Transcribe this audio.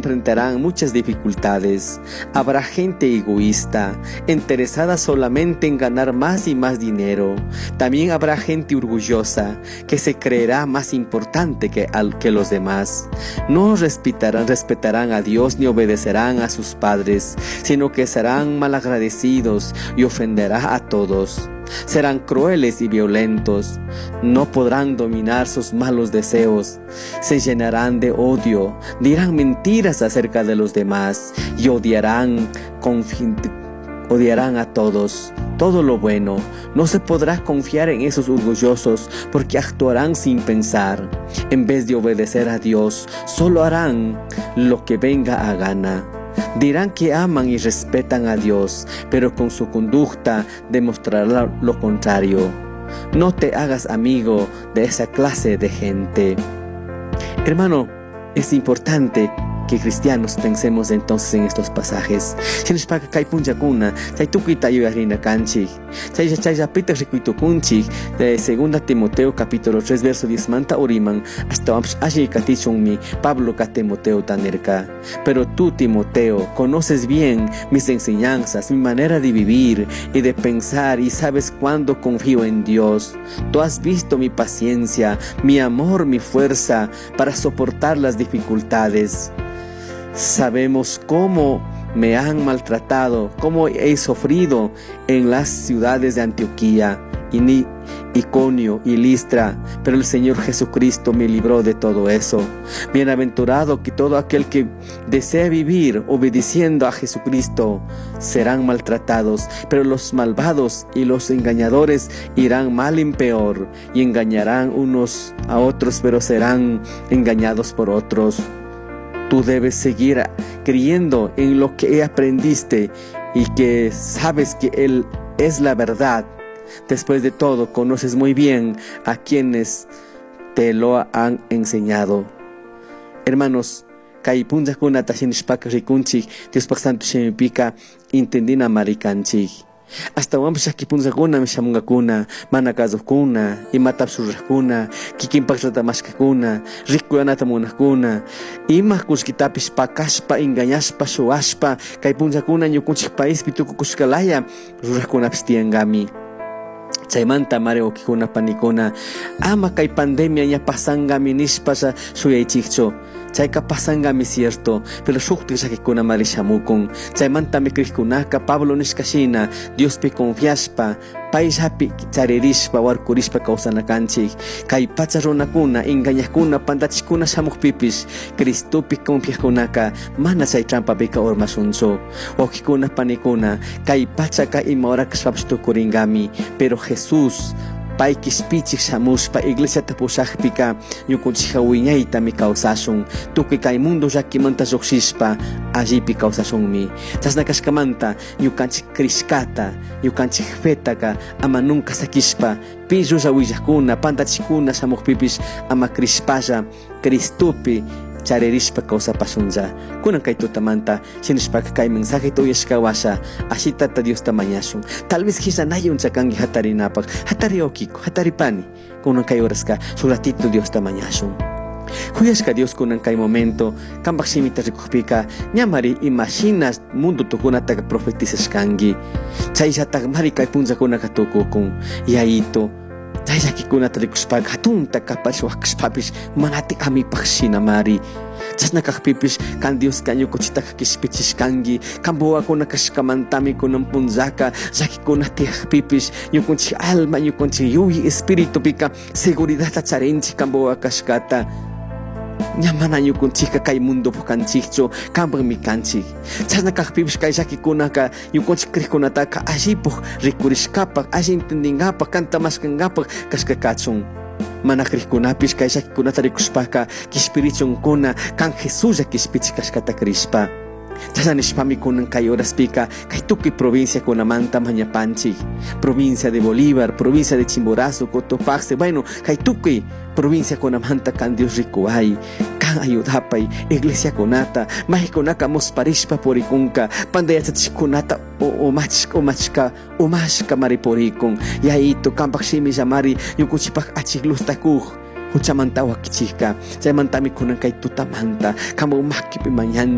enfrentarán muchas dificultades. Habrá gente egoísta, interesada solamente en ganar más y más dinero. También habrá gente orgullosa, que se creerá más importante que los demás. No respetarán a Dios ni obedecerán a sus padres, sino que serán malagradecidos y ofenderán a todos. Serán crueles y violentos, no podrán dominar sus malos deseos, se llenarán de odio, dirán mentiras acerca de los demás y odiarán a todos. Todo lo bueno, no se podrá confiar en esos orgullosos porque actuarán sin pensar. En vez de obedecer a Dios, solo harán lo que venga a gana. Dirán que aman y respetan a Dios, pero con su conducta demostrarán lo contrario. No te hagas amigo de esa clase de gente. Hermano, es importante que cristianos pensemos entonces en estos pasajes. Chinishpaka kay punchakuna, chay tukita yuyahrina kanchik. Chay rapita rikuitukunchik de 2 Timoteo capítulo 3 verso 10 manta oriman hasta allí katichunmi Pablo ka Timoteo tanerka. Pero tú, Timoteo, conoces bien mis enseñanzas, mi manera de vivir y de pensar, y sabes cuándo confío en Dios. Tú has visto mi paciencia, mi amor, mi fuerza para soportar las dificultades. Sabemos cómo me han maltratado, cómo he sufrido en las ciudades de Antioquía, Iconio y Listra, pero el Señor Jesucristo me libró de todo eso. Bienaventurado que todo aquel que desee vivir obedeciendo a Jesucristo serán maltratados, pero los malvados y los engañadores irán mal en peor y engañarán unos a otros, pero serán engañados por otros. Tú debes seguir creyendo en lo que aprendiste y que sabes que Él es la verdad. Después de todo, conoces muy bien a quienes te lo han enseñado. Hermanos, kay punchakuna tashinishpaka rikunchik, Dios Santo shemipika intendina marikanchik. Hasta wampish punchakuna mishamungakuna, manakazukuna, imatapsurrakuna, kikinpaktatamashkakuna, rikuyanata munakuna, ima kuskitapish pakashpa, engañashpa, shuashpa, kay punchakuna ñukunchik paispi tukukushkalaya, rurakunapish tiangami. Chaymanta mareokikuna panikuna, ama kay pandemia ña pasangami nishpasha shuyaychikchu. Chayka pasangami cierto, pero shuktik shakikuna marishamukun. Chaymanta mikrikkunaka Pablo nishkashina, Diospi confiashpa, paishapi charirishpa warkurishpa kawsanakanchik. Kay pacha runakuna, engañakuna, pandachikuna shamukpipish, Cristopi confiakunaka, mana chay trampapika urmasunchu. Okikuna panikuna, kay pachaka imaorakashpapish tukuringami, pero Jesús Pai kispichik shamushpa iglesia tapushakpika ñukunchik hawiñayta mi kawsashun tukuy kay mundo llakimanta lluqshishpa allipi kawsashunmi chasnakashkamanta ñukanchik krishkata ñukanchik fetaka ama nunca sakishpa pillulla willakuna pantachikuna shamukpipish ama krishpalla Cristupi charirishpa kawsapasunlla kunan kay tutamanta shinishpaka kay mensaje tuyashkawasha ashitata Dios tamañashun tal vez hisanayun chakangi hatarinapaq hatariokiku hataripani kunan kay horaska su ratito Dios tamañashun kuyashka Dios kunan kay momento kambaq shimita rikukpika ñamari imaginas mundo tukunata profetizashkangi chayshataq mari kay punllakunaka tukukun yayito Chayllakikunata rikushpaqa hatunta kapash waqkashpapish manati amipaq shinamari chasnakaqpipish kan Dios ñukunchitaqa kishpichishkanki kan wawakuna kashkamantami kunan punllaka llakikuna tiyaqpipish ñukunchik alma ñukunchik yuyi espiritupika seguridadta charinchik kan wawakashkata ñamana ñukunchikqa kay mundo pukanchikchu kanpaqmi kanchik chasnakaqpipish kay llakikunaka ñukunchik kriqkunataqa allipuq rikurishkapaq alli entendingapaq kantamashkankapaq kashkakachun mana kriqkunapish kay llakikunata rikushpaqa kishpirichunkuna kan Jesuslla kishpichik kashkata krishpa chasnanishpami kunan kay horaspika kay tukuy provincia kunamanta mañapanchik provincia de Bolívar, provincia de Chimborazo, Cotopaxi, bueno kay tukuy provincia kunamanta kan Dios rikuay kan ayudapay iglesia kunata mahikunaka mosparishpa purikunka pandayachachikkunata umashka mariporikun yayito kanpaq shimi llamari ñukunchipaq achiklustakuq huchamanta wakichika chaymantami kunan kay tutamanta kanpaq makipi mañana